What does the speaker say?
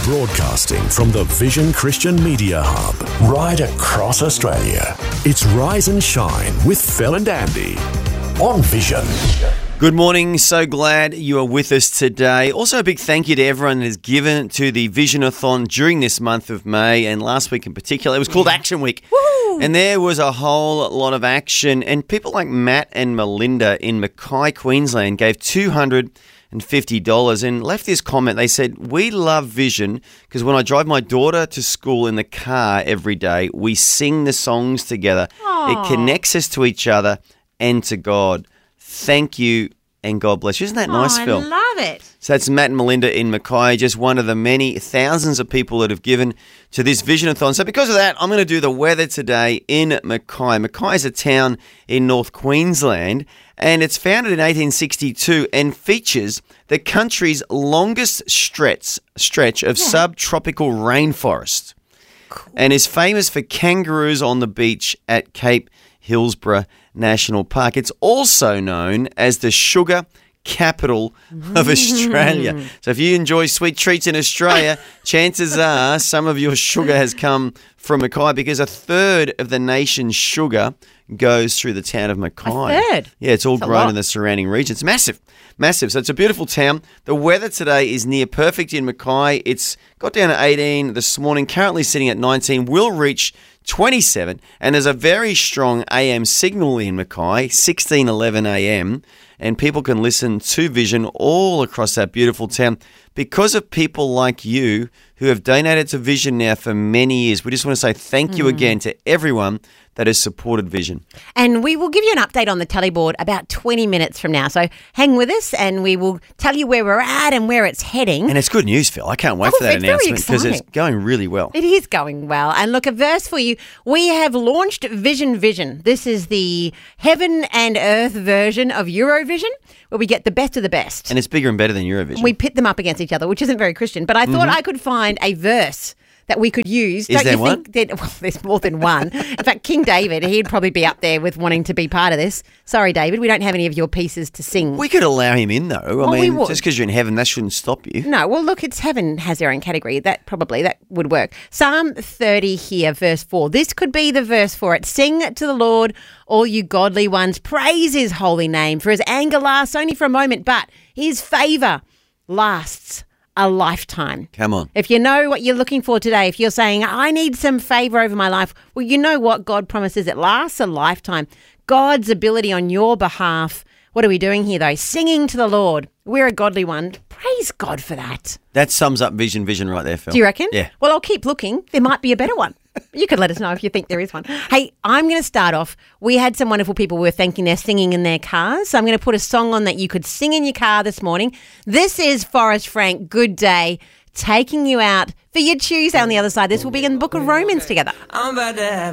Broadcasting from the Vision Christian Media Hub, right across Australia. It's Rise and Shine with Phil and Andy on Vision. Good morning. So glad you are with us today. Also, a big thank you to everyone that has given to the Vision-a-thon during this month of May and last week in particular. It was called Action Week. Woo! And there was a whole lot of action. And people like Matt and Melinda in Mackay, Queensland gave $250 and left this comment. They said, "We love Vision because when I drive my daughter to school in the car every day, we sing the songs together. Aww. It connects us to each other and to God. Thank you and God bless you." Isn't that nice, Phil? I love it. So that's Matt and Melinda in Mackay, just one of the many thousands of people that have given to this Vision-a-thon. So because of that, I'm going to do the weather today in Mackay. Mackay is a town in North Queensland, and it's founded in 1862 and features the country's longest stretch of subtropical rainforest. Cool. And is famous for kangaroos on the beach at Cape Hillsborough National Park. It's also known as the sugar capital of Australia. So if you enjoy sweet treats in Australia, chances are some of your sugar has come from Mackay, because a third of the nation's sugar goes through the town of Mackay. A third? Yeah, it's all grown in the surrounding region. It's massive. Massive. So it's a beautiful town. The weather today is near perfect in Mackay. It's got down to 18 this morning, currently sitting at 19, will reach 27, and there's a very strong AM signal in Mackay, 16:11 AM, and people can listen to Vision all across that beautiful town because of people like you who have donated to Vision now for many years. We just want to say thank you again to everyone that has supported Vision. And we will give you an update on the tally board about 20 minutes from now. So hang with us and we will tell you where we're at and where it's heading. And it's good news, Phil. I can't wait for that announcement because it's going really well. It is going well. And look, a verse for you. We have launched Vision. This is the heaven and earth version of Eurovision, where we get the best of the best. And it's bigger and better than Eurovision. We pit them up against each other, which isn't very Christian. But I thought I could find a verse that we could use. Is there one? Well, there's more than one. In fact, King David, he'd probably be up there with wanting to be part of this. Sorry, David, we don't have any of your pieces to sing. We could allow him in, though. I mean, just because you're in heaven, that shouldn't stop you. No, well, look, it's heaven has their own category. That would work. Psalm 30 here, verse 4. This could be the verse for it. Sing to the Lord, all you godly ones. Praise his holy name, for his anger lasts only for a moment, but his favour lasts a lifetime. Come on. If you know what you're looking for today, if you're saying, I need some favour over my life, well, you know what God promises. It lasts a lifetime. God's ability on your behalf. What are we doing here, though? Singing to the Lord. We're a godly one. Praise God for that. That sums up Vision right there, Phil. Do you reckon? Yeah. Well, I'll keep looking. There might be a better one. You could let us know if you think there is one. Hey, I'm going to start off. We had some wonderful people we were thanking their singing in their cars. So I'm going to put a song on that you could sing in your car this morning. This is Forrest Frank, Good Day, taking you out for your Tuesday on the other side. This will be in the book of Romans together.